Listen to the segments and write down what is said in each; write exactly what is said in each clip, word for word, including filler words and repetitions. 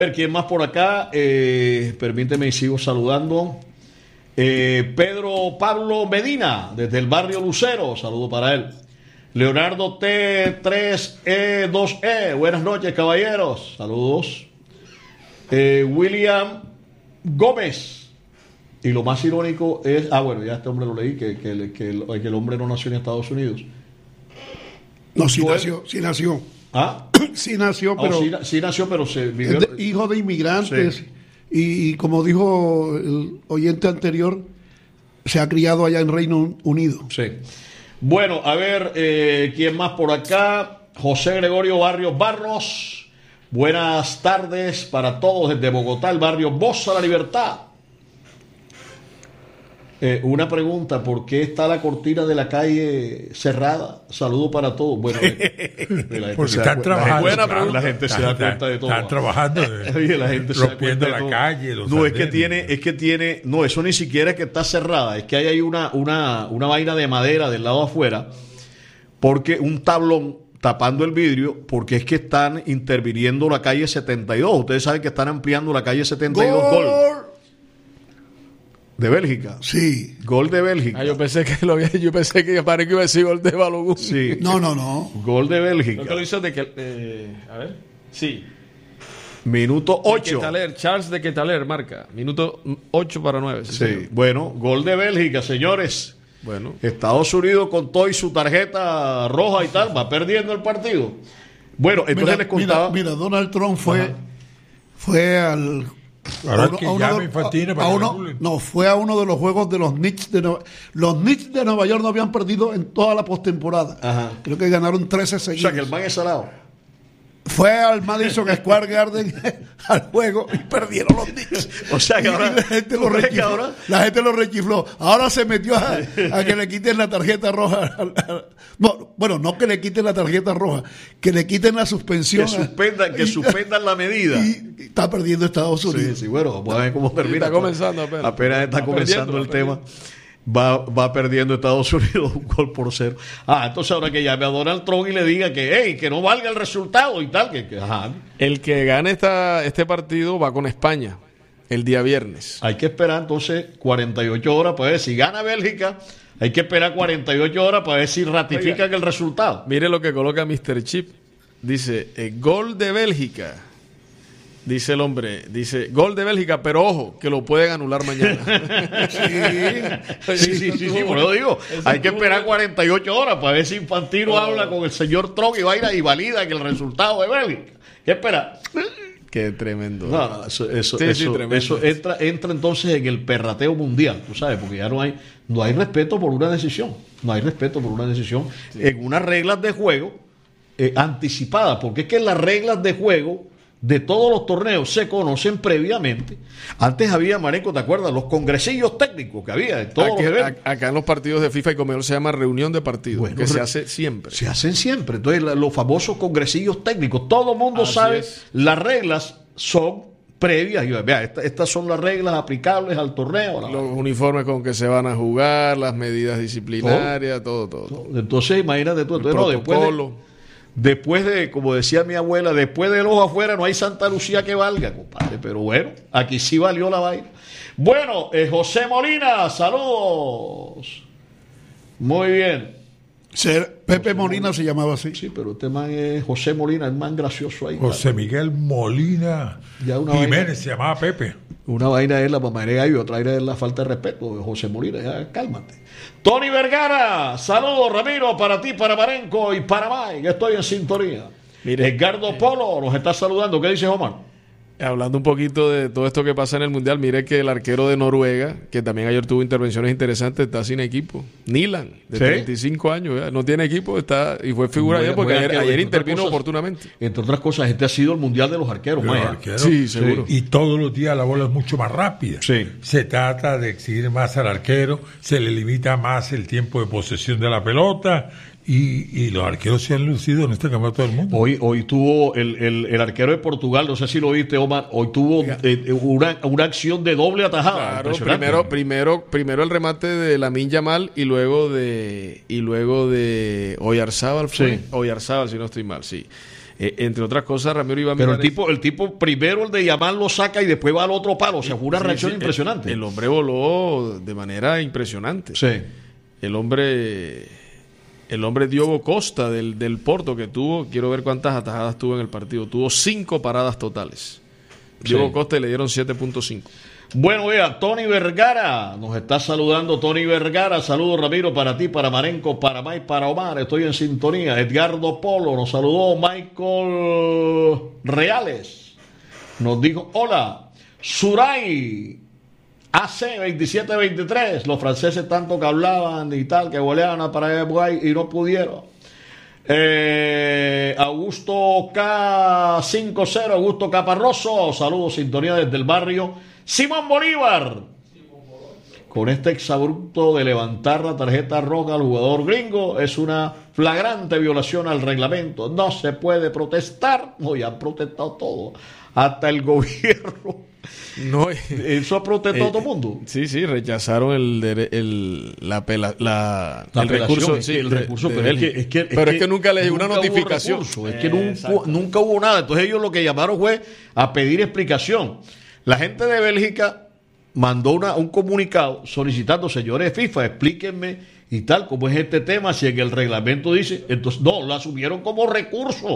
A ver, ¿quién más por acá? Eh, permíteme y sigo saludando. Eh, Pedro Pablo Medina, desde el barrio Lucero, saludo para él. Leonardo T tres E dos E, buenas noches, caballeros, saludos. Eh, William Gómez, y lo más irónico es, ah bueno, ya este hombre lo leí, que, que, que, el, que el hombre no nació en Estados Unidos. No, sí nació, sí nació. ¿Ah? Sí nació, pero... Oh, sí, sí nació, pero se vivió... De, hijo de inmigrantes, sí. y, y como dijo el oyente anterior, se ha criado allá en Reino Unido. Sí. Bueno, a ver, eh, ¿quién más por acá? José Gregorio Barrios Barros. Buenas tardes para todos desde Bogotá, el barrio Voz a la Libertad. Eh, una pregunta, ¿por qué está la cortina de la calle cerrada? Saludo para todos. Bueno, eh, la porque están trabajando. Buena pregunta. La gente se da cuenta de todo. Están trabajando, de, Oye, la gente rompiendo se da la de calle. Los no, es que andenes. tiene, es que tiene, no, eso ni siquiera es que está cerrada, es que hay ahí una, una, una vaina de madera del lado afuera, porque un tablón tapando el vidrio, porque es que están interviniendo la calle setenta y dos. Ustedes saben que están ampliando la calle setenta y dos. ¡Gol! Gol. ¿De Bélgica? Sí. Gol de Bélgica. Ah, yo pensé que lo había, yo pensé que parece que iba a decir gol de Balogun. Sí. No, no, no. Gol de Bélgica. ¿No te lo hizo de que, eh, a ver? Sí. Minuto ocho. Quetaler, Charles de Quetaler marca. Minuto ocho para nueve. Sí, Sí, bueno, gol de Bélgica, señores. Bueno. Estados Unidos con todo y su tarjeta roja y tal, va perdiendo el partido. Bueno, entonces Mira, les contaba. mira, mira, Donald Trump fue, fue al... Ahora a uno- que a uno llame de- Infantino a- para a que uno- regulen. no, fue a uno de los juegos de los Knicks de Nueva Los Knicks de Nueva York no habían perdido en toda la postemporada. Ajá. Creo que ganaron trece O seguidos. sea, que el man es salado. Fue al Madison Square Garden al juego y perdieron los Knicks. O sea, que ahora- Y la gente lo ¿tú crees que rechifló. ahora? La gente lo rechifló. Ahora se metió a, a que le quiten la tarjeta roja. No, bueno, no que le quiten la tarjeta roja, que le quiten la suspensión. Que suspendan, que Y- suspendan la medida. Y está perdiendo Estados Sí, Unidos. sí, bueno, vamos a ver cómo termina. Está comenzando apenas. Apenas está Va comenzando perdiendo, el va tema. Va, va perdiendo Estados Unidos un gol por cero. Ah, entonces ahora que llame a Donald Trump y le diga que, hey, que no valga el resultado y tal, que, que ajá. El que gane esta, este partido va con España el día viernes. Hay que esperar entonces cuarenta y ocho horas para ver si gana Bélgica. Hay que esperar cuarenta y ocho horas para ver si ratifican Oiga. el resultado. Mire lo que coloca mister Chip. Dice, eh, gol de Bélgica. Dice el hombre, dice, gol de Bélgica, pero ojo, que lo pueden anular mañana. Sí, sí, sí, sí, sí, por eso digo. Hay que esperar cuarenta y ocho horas para ver si Infantino habla con el señor Trump y vaina y valida que el resultado de Bélgica. ¿Qué espera? Qué tremendo. No, no, eso, eso, Sí, sí, eso, tremendo. eso entra, entra entonces en el perrateo mundial, tú sabes, porque ya no hay, no hay respeto por una decisión, no hay respeto por una decisión en unas reglas de juego eh, anticipadas, porque es que las reglas de juego de todos los torneos se conocen previamente. Antes había, Marenco, ¿te acuerdas? Los congresillos técnicos que había en todos Aquí- los eventos. a- acá en los partidos de FIFA y Comedor se llama reunión de partidos, Bueno, que se re- hace siempre. Se hacen siempre. Entonces, la- los famosos congresillos técnicos, todo el mundo Así sabe, es. las reglas son previas. Y, vea, esta- estas son las reglas aplicables al torneo. la- Los uniformes con que se van a jugar, las medidas disciplinarias, todo, todo. todo. Entonces, imagínate tú. El Entonces, no, después, de, protocolo. después de, como decía mi abuela, después del ojo afuera no hay Santa Lucía que valga, compadre. Pero bueno, aquí sí valió la vaina. Bueno, eh, José Molina, saludos. Muy bien. Ser- Pepe Molina se llamaba así. Sí, pero este man es José Molina, el man gracioso ahí. José Miguel Molina Ya una Jiménez vaina. se llamaba Pepe. Una vaina es la mamanería y otra vaina es la falta de respeto de José Molina. Ya, cálmate. Tony Vergara, saludos Ramiro, para ti, para Marenco y para Mike. Estoy en sintonía. Mire, Edgardo Polo nos está saludando. ¿Qué dice Omar? Hablando un poquito de todo esto que pasa en el Mundial, mire que el arquero de Noruega, que también ayer tuvo intervenciones interesantes, está sin equipo. Nilan, de ¿Sí? treinta y cinco años, ya, no tiene equipo, está y fue figura Muy- ayer porque muy ayer, arquero, ayer entre otras intervino cosas. oportunamente. Entre otras cosas, este ha sido el mundial de los arqueros, Los Maya. arqueros. Sí, seguro. Y todos los días la bola es mucho más rápida. Sí. Se trata de exigir más al arquero, se le limita más el tiempo de posesión de la pelota y, y los arqueros se han lucido en este campeonato del mundo. Hoy, hoy tuvo el, el, el arquero de Portugal, no sé si lo viste, Omar, hoy tuvo eh, una, una acción de doble atajada. Claro, Impresionante. primero, primero, primero el remate de Lamine Yamal y luego de y luego de Oyarzábal, fue Sí. Oyarzábal, si no estoy mal, sí. Eh, entre otras cosas, Ramiro iba a Pero el mirar tipo, el tipo primero el de Yamal lo saca y después va al otro palo. O sea, fue una Sí, reacción sí, impresionante. El, el hombre voló de manera impresionante. Sí. El hombre, el hombre Diogo Costa del, del Porto que tuvo, quiero ver cuántas atajadas tuvo en el partido. Tuvo cinco paradas totales. Diogo Sí. Costa le dieron siete punto cinco. Bueno, vea, Tony Vergara, nos está saludando Tony Vergara, saludos Ramiro para ti, para Marenco, para Mike, para Omar, estoy en sintonía. Edgardo Polo, nos saludó Michael Reales, nos dijo, hola, Suray, A C veintisiete veintitrés, los franceses tanto que hablaban y tal, que goleaban a Paraguay y no pudieron. Eh, Augusto K cinco cero, Augusto Caparroso, saludos, sintonía desde el barrio. Simón Bolívar, con este exabrupto de levantar la tarjeta roja al jugador gringo, es una flagrante violación al reglamento. No se puede protestar. Hoy han protestado todo, hasta el gobierno. No, Eso ha protestado eh, todo el mundo. Sí, sí, rechazaron el, dere- el, la, pela- la, La el apelación, recurso. es sí, que el de- recurso, de pero, es que, Bélgica. es que- es Pero que es que nunca les llegó una nunca hubo notificación. recurso, es que Eh, nunca, exacto. nunca hubo nada. Entonces ellos lo que llamaron fue a pedir explicación. La gente de Bélgica mandó una, un comunicado solicitando, señores de FIFA, explíquenme y tal, cómo es este tema, si en el reglamento dice, entonces no, lo asumieron como recurso.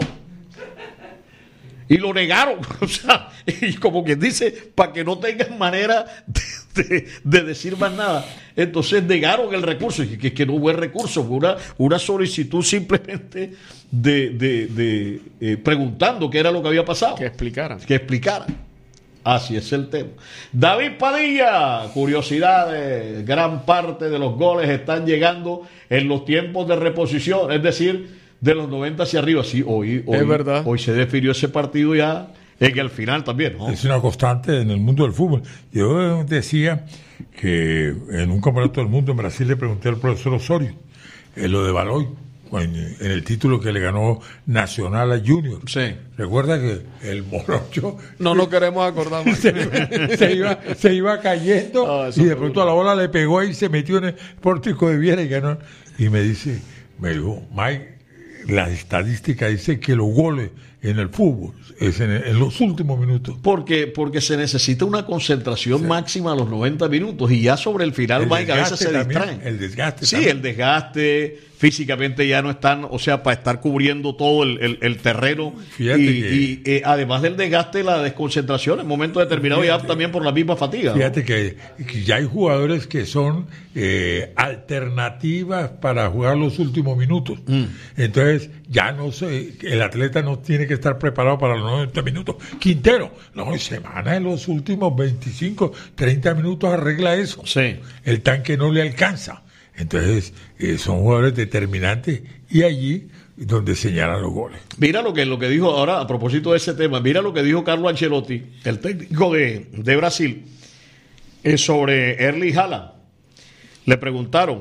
Y lo negaron, o sea, y como quien dice, para que no tengan manera de, de- de decir más nada. Entonces negaron el recurso, y que, que no hubo el recurso, fue una, una solicitud simplemente de, de, de, eh, preguntando qué era lo que había pasado. Que explicaran. Que explicaran. Así es el tema. David Padilla, curiosidades, gran parte de los goles están llegando en los tiempos de reposición, es decir, de los noventa hacia arriba. Sí, hoy, hoy, Es verdad. hoy se definió ese partido ya en el final también, ¿no? Es una constante en el mundo del fútbol. Yo decía que en un campeonato del mundo en Brasil le pregunté al profesor Osorio, en lo de Baloy, en, en el título que le ganó Nacional a Junior. Sí. Recuerda que el morocho No nos queremos acordar más. se, se iba, se iba cayendo Ah, eso y de fue pronto a la bola le pegó y se metió en el pórtico de Viera y ganó. Y me dice, me dijo, Mike, la estadística dice que los goles en el fútbol es en, en los últimos minutos. Porque, porque se necesita una concentración máxima a los noventa minutos y ya sobre el final, El Mike, a veces desgaste se también, distraen. el desgaste Sí, también. el desgaste, físicamente ya no están, o sea, para estar cubriendo todo el, el- el terreno. Fíjate y que- y, eh, además del desgaste, la desconcentración en momentos determinados ya Fíjate. también por la misma fatiga. ¿no? Fíjate que, que ya hay jugadores que son eh, alternativas para jugar los últimos minutos. Mm. Entonces, ya no sé, el atleta no tiene que estar preparado para los noventa minutos. Quintero, no, en semana en los últimos veinticinco, treinta minutos arregla eso. Sí. El tanque no le alcanza. Entonces, eh, son jugadores determinantes y allí donde señalan los goles. Mira lo que, lo que dijo ahora a propósito de ese tema, mira lo que dijo Carlo Ancelotti, el técnico de, de Brasil, eh, sobre Erling Haaland. Le preguntaron,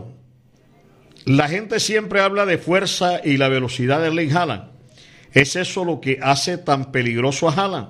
la gente siempre habla de fuerza y la velocidad de Erling Haaland. ¿Es eso lo que hace tan peligroso a Haaland?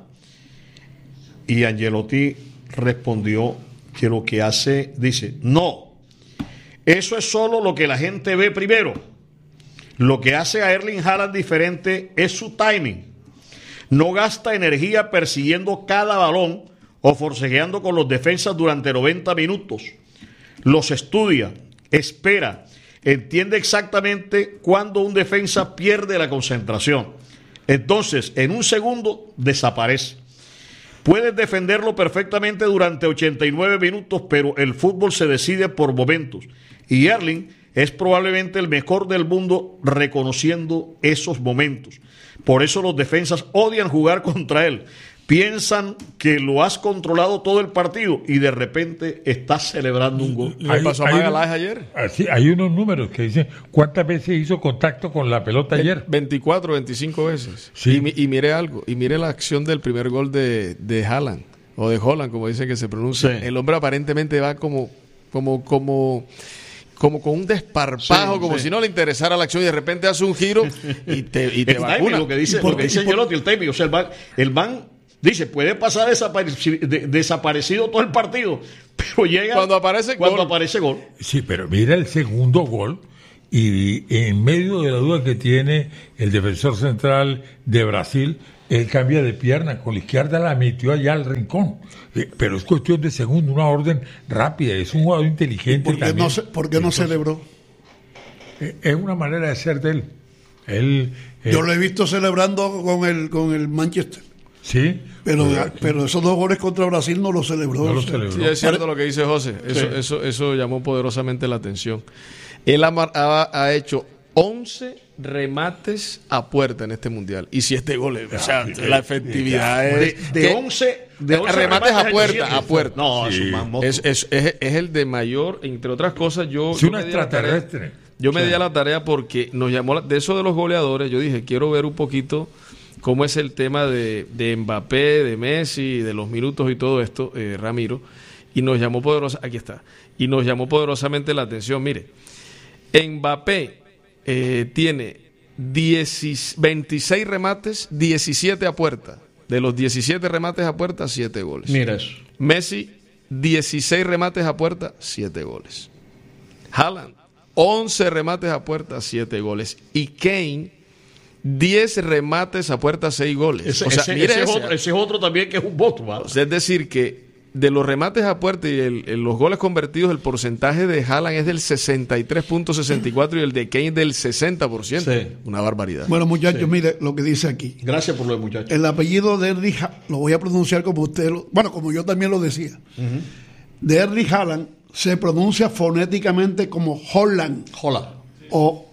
Y Ancelotti respondió que lo que hace, dice, no, eso es solo lo que la gente ve primero. Lo que hace a Erling Haaland diferente es su timing. No gasta energía persiguiendo cada balón o forcejeando con los defensas durante noventa minutos. Los estudia, espera, entiende exactamente cuándo un defensa pierde la concentración. Entonces, en un segundo, desaparece. Puedes defenderlo perfectamente durante ochenta y nueve minutos, pero el fútbol se decide por momentos. Y Erling es probablemente el mejor del mundo reconociendo esos momentos. Por eso los defensas odian jugar contra él. Piensan que lo has controlado todo el partido y de repente estás celebrando un gol. ¿Le pasó a Hay- hay Magaláes unos- ayer? Así, hay unos números que dicen cuántas veces hizo contacto con la pelota ayer. veinticuatro, veinticinco veces. Sí. Y, mi- y mire algo, y mire la acción del primer gol de, de Haaland, o de Holland, como dicen que se pronuncia. Sí. El hombre aparentemente va como, como, como, como con un desparpajo, Sí, como sí. si no le interesara la acción y de repente hace un giro y te, y te El timing, vacuna. lo que dice, ¿Y por lo que qué- dice y por- Ancelotti, el timing. O sea, el man, el man dice, puede pasar desapareci- de- desaparecido todo el partido, pero llega Cuando aparece cuando gol. aparece gol. Sí, pero mira el segundo gol y en medio de la duda que tiene el defensor central de Brasil, él cambia de pierna, con la izquierda la metió allá al rincón. Eh, pero es cuestión de segundo, una orden rápida, es un jugador inteligente. ¿Por qué también. no, se, ¿por qué no Entonces, celebró? eh, es una manera de ser de él. él eh, Yo lo he visto celebrando con el, con el Manchester. Sí. Pero, eh, pero esos dos goles contra Brasil no los celebró. no lo o sea, celebró. Sí, es cierto lo que dice José. Eso, Sí. eso, eso llamó poderosamente la atención. Él ha, mar- ha, ha hecho once remates a puerta en este mundial. Y si este gol es, o sea, la efectividad De, es. de que- once, de once remates a puerta, diecisiete. a puerta. No, Sí. eso es más monstruo. Es, es, es, es el de mayor, entre otras cosas, yo. Es yo una me di a la tarea- extraterrestre. Yo me di a la tarea porque nos llamó la- de eso de los goleadores. Yo dije, quiero ver un poquito cómo es el tema de, de Mbappé, de Messi, de los minutos y todo esto, eh, Ramiro. Y nos llamó poderosa, aquí está. Y nos llamó poderosamente la atención. Mire, Mbappé eh, tiene diez, veintiséis remates, diecisiete a puerta. De los diecisiete remates a puerta, siete goles. Mira eso. Messi, dieciséis remates a puerta, siete goles. Haaland, once remates a puerta, siete goles. Y Kane, diez remates a puerta, seis goles. Ese, o sea, ese- mire ese es ese. otro, ese es otro también que es un voto. ¿vale? O sea, es decir, que de los remates a puerta y el- el- los goles convertidos, el porcentaje de Haaland es del sesenta y tres punto sesenta y cuatro y el de Kane del sesenta por ciento. Sí. Una barbaridad. Bueno, muchachos, mire lo que dice aquí. Gracias por lo de muchachos. El apellido de Erling Ha- lo voy a pronunciar como usted, lo, bueno, como yo también lo decía. De Erling Haaland se pronuncia fonéticamente como Holland, Hola. o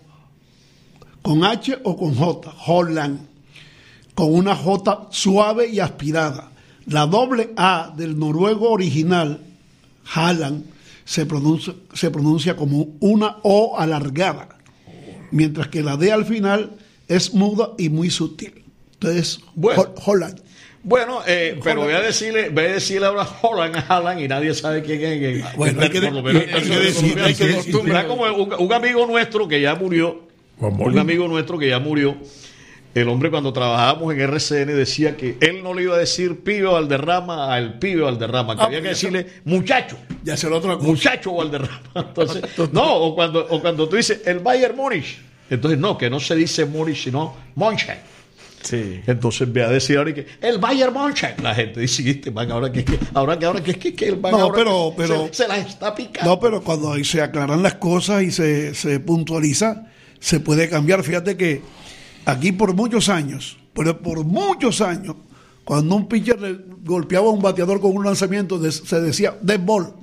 con H o con J, Holland, con una J suave y aspirada. La doble A del noruego original, Haaland, se pronuncia, se pronuncia como una O alargada, mientras que la D al final es muda y muy sutil. Entonces, Bueno. Ho- Holland. Bueno, eh, pero voy a decirle, voy a decirle ahora Holland a Haaland y nadie sabe quién es. quién es. Bueno, hay que- Por lo menos hay que eso- decir, eso- hay que eso- decir. ¿verdad? Como un, un amigo nuestro que ya murió, Juan un Molina. amigo nuestro que ya murió, el hombre cuando trabajábamos en R C N decía que él no le iba a decir pibe Valderrama al pibe Valderrama, que Ah, había que pues eso- decirle muchacho. Ya será otra cosa. Muchacho Valderrama. Entonces, no, o cuando, o cuando tú dices el Bayern Múnich. Entonces, no, que no se dice Múnich, sino Mönchen. Sí. Entonces, ve a decir ahora que el Bayern Mönchen. La gente dice, "Este man, ahora que, que- ahora que, ahora que, que, que el man No, ahora pero- que pero- se, se las está picando. No, pero cuando ahí se aclaran las cosas y se, se puntualiza, se puede cambiar. Fíjate que aquí por muchos años, pero por muchos años, cuando un pitcher le golpeaba a un bateador con un lanzamiento, de- se decía dead ball.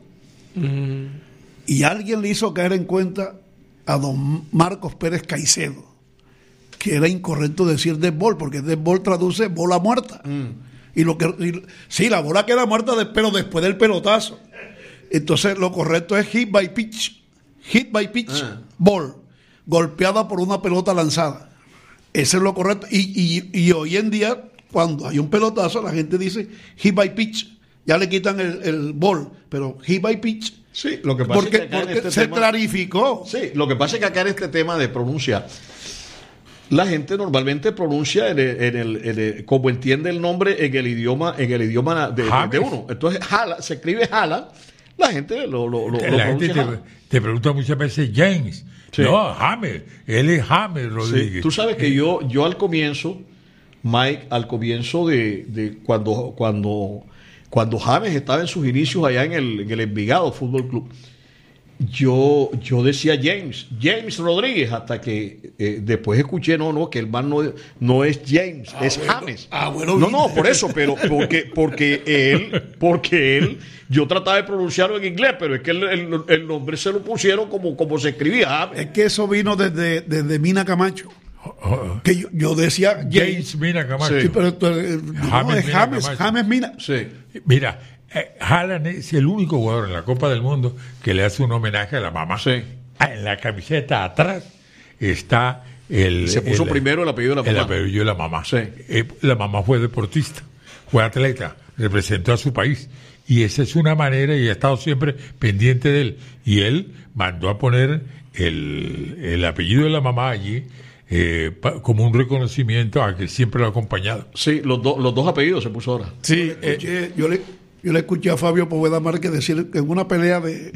Y alguien le hizo caer en cuenta a don Marcos Pérez Caicedo que era incorrecto decir dead ball, porque dead ball traduce bola muerta. Y lo que y- sí, la bola queda muerta, de- pero después del pelotazo. Entonces lo correcto es hit by pitch. Hit by pitch, Ah. ball. Golpeada por una pelota lanzada. Eso es lo correcto. Y, y, y hoy en día, cuando hay un pelotazo, la gente dice hit by pitch. Ya le quitan el, el ball, pero hit by pitch. Sí, lo que pasa Porque, es que acá en porque este se tema- clarificó. Sí, lo que pasa es que acá en este tema de pronuncia, la gente normalmente pronuncia en el, en el- en el- como entiende el nombre en el idioma, en el idioma de, de- James. de uno. Entonces, jala, se escribe jala, la gente lo, lo, lo, lo La gente pronuncia te, jala. te pregunta muchas veces James. Sí. No, James. Él es James Sí, Rodríguez. tú sabes que yo, yo al comienzo, Mike, al comienzo de, de cuando, cuando, cuando James estaba en sus inicios allá en el, en el Envigado Fútbol Club, yo, yo decía James, James Rodríguez, hasta que eh, después escuché, no, no, que el man no, no es James, es bueno. James. Ah, bueno, no, bien. no, por eso, pero porque, porque él, porque él, yo trataba de pronunciarlo en inglés, pero es que el, el- el nombre se lo pusieron como, como se escribía James. Es que eso vino desde, desde Mina Camacho. Oh, Que yo, yo decía James. James Mina Camacho. Sí. Sí, pero eh, no, James es Mina James, Camacho. James Mina. Sí. Mira, eh, Haaland es el único jugador en la Copa del Mundo que le hace un homenaje a la mamá. Sí. Ah, en la camiseta atrás está el. Y se puso el- primero el apellido de la El mamá. apellido de la mamá. Sí. Eh, la mamá fue deportista, fue atleta, representó a su país. Y esa es una manera, y ha estado siempre pendiente de él. Y él mandó a poner el, el apellido de la mamá allí eh, pa- como un reconocimiento a que siempre lo ha acompañado. Sí, los, dos los dos apellidos se puso ahora. Sí, eh, Escuché- yo, le, yo le escuché a Fabio Poveda Márquez decir que en una pelea de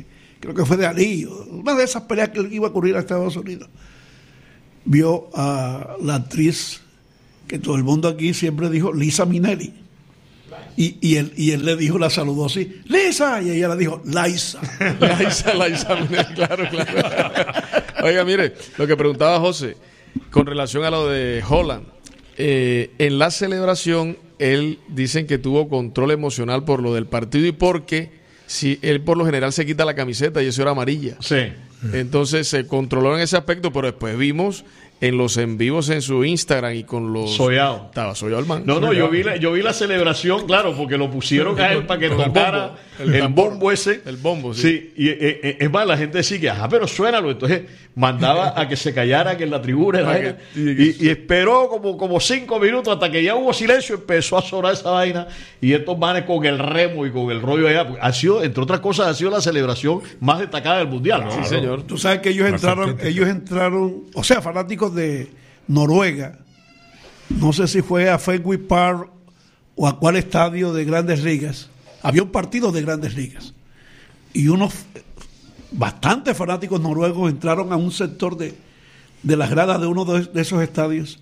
creo que fue de Ali, una de esas peleas que iba a ocurrir a Estados Unidos, vio a la actriz que todo el mundo aquí siempre dijo, Lisa Minnelli. Y, y, él, y él le dijo, la saludó así, Lisa, y ella le dijo, Liza. Liza, Liza Minnelli, claro, claro. Oiga, mire, lo que preguntaba José, con relación a lo de Holland, eh, en la celebración, él dicen que tuvo control emocional por lo del partido y porque si él por lo general se quita la camiseta y eso era amarilla. Sí. Entonces se controló en ese aspecto, pero después vimos en los en vivos en su Instagram y con los... Soyao. Estaba soyao el man. No, no, yo vi, la, yo vi la celebración, claro, porque lo pusieron a él para que tocara el, el bombo ese. El bombo, sí. Sí, y eh, es más, la gente decía que, ajá, pero suénalo. Entonces mandaba a que se callara, que en la tribuna, la que, y, y esperó como, como cinco minutos hasta que ya hubo silencio, empezó a sonar esa vaina, y estos manes con el remo y con el rollo allá, pues, ha sido, entre otras cosas, ha sido la celebración más destacada del Mundial. Sí, ¿no? señor. Tú sabes que ellos entraron, ellos entraron, o sea, fanáticos de Noruega, no sé si fue a Fenway Park o a cuál estadio de Grandes Ligas, había un partido de Grandes Ligas y unos bastantes fanáticos noruegos entraron a un sector de, de las gradas de uno de, de esos estadios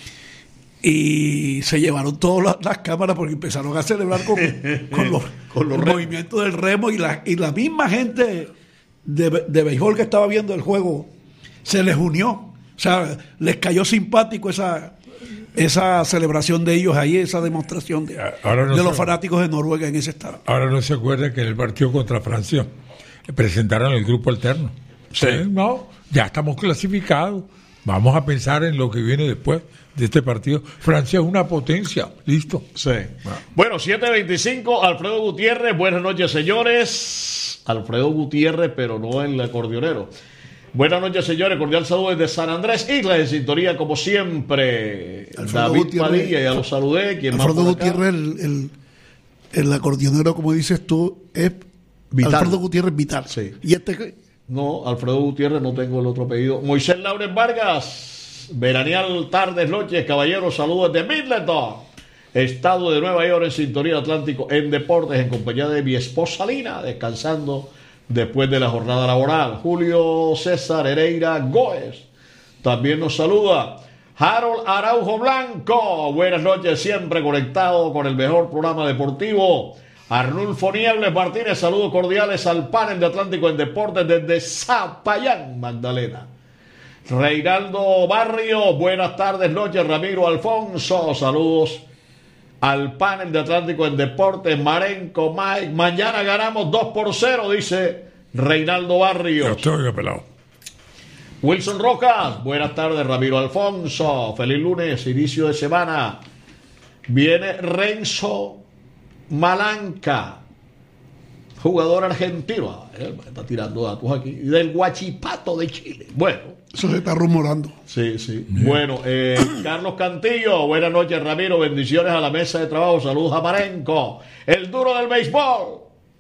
y se llevaron todas las, las cámaras porque empezaron a celebrar con, con los, con los movimientos del remo y la, y la misma gente de, de béisbol que estaba viendo el juego se les unió, o sea, les cayó simpático esa esa celebración de ellos ahí, esa demostración de, Ahora no de los se, fanáticos de Noruega en ese estado. Ahora no se acuerda que en el partido contra Francia presentaron el grupo alterno. Sí. ¿Sí? No, ya estamos clasificados. Vamos a pensar en lo que viene después de este partido. Francia es una potencia. Listo. Sí. Bueno, siete veinticinco, Alfredo Gutiérrez. Buenas noches, señores. Alfredo Gutiérrez, pero no el acordeonero. Buenas noches, señores. Cordial saludo desde San Andrés, Isla de Sintonía, como siempre. Alfredo David Gutiérrez, Padilla, ya lo saludé. ¿Quién Alfredo más por acá? Gutiérrez, el, el, el acordeonero, como dices tú, es Vital. Alfredo Gutiérrez Vital. Sí. ¿Y este qué? No, Alfredo Gutiérrez, no tengo el otro apellido. Moisés Lauren Vargas, veranial tardes, noches, caballeros, saludos desde Midleton, estado de Nueva York, en Sintonía Atlántico, en deportes, en compañía de mi esposa Lina, descansando después de la jornada laboral. Julio César Hereira Góez también nos saluda. Harold Araujo Blanco, buenas noches, siempre conectado con el mejor programa deportivo. Arnulfo Niebles Martínez, saludos cordiales al panel de Atlántico en Deportes desde Zapayán, Magdalena. Reinaldo Barrio, buenas tardes, noches. Ramiro Alfonso, saludos al panel de Atlántico en Deportes. Marenco Mike, mañana ganamos dos por cero, dice Reinaldo Barrio. Yo estoy pelado. Wilson Rojas, buenas tardes. Ramiro Alfonso, feliz lunes, inicio de semana. Viene Renzo Malanca, jugador argentino, está tirando datos aquí, del Huachipato de Chile. Bueno, eso se está rumorando. Sí, sí. Bien. Bueno, eh, Carlos Cantillo, buenas noches, Ramiro, bendiciones a la mesa de trabajo, saludos a Marenco, el duro del béisbol,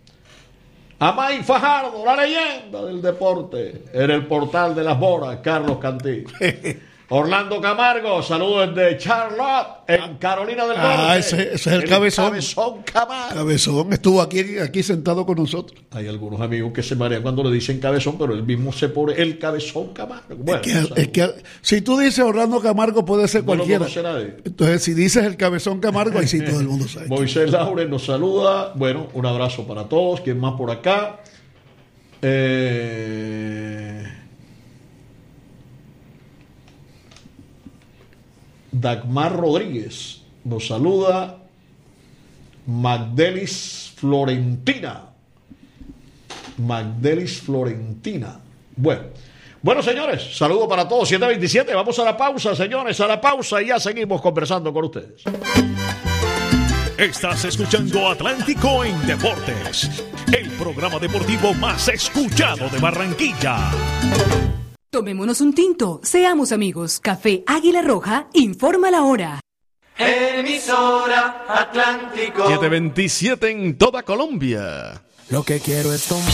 a Mike Fajardo, la leyenda del deporte, en el portal de las boras, Carlos Cantillo. Orlando Camargo, saludos desde Charlotte, en Carolina del Norte. Ah, ese, ese es el, el cabezón. Cabezón Camargo. Cabezón estuvo aquí, aquí sentado con nosotros. Hay algunos amigos que se marean cuando le dicen cabezón, pero él mismo se pone el Cabezón Camargo. Bueno, es, que, es que si tú dices Orlando Camargo, puede ser no cualquiera. Lo nadie. Entonces, si dices el Cabezón Camargo, ahí sí todo el mundo sabe. Moisés Laure nos saluda. Bueno, un abrazo para todos. ¿Quién más por acá? Eh... Dagmar Rodríguez nos saluda. Magdelis Florentina. Magdelis Florentina. Bueno, bueno, señores, saludo para todos. siete veintisiete, vamos a la pausa, señores, a la pausa y ya seguimos conversando con ustedes. Estás escuchando Atlántico en Deportes, el programa deportivo más escuchado de Barranquilla. Tomémonos un tinto, seamos amigos. Café Águila Roja informa la hora. Emisora Atlántico. siete veintisiete en toda Colombia. Lo que quiero es tomar.